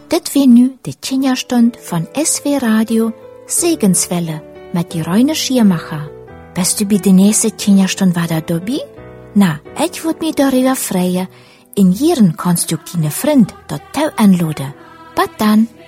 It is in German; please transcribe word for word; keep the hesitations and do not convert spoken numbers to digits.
Dit wie nu de Kinderstund von S W Radio Segenswelle mit die Reine Schiermacher. Bist du bei der nächsten Kinderstund wieder dabei? Na, ich würd mich darüber freuen. In jeden kannst du deine Freund dort anladen. Bis dann.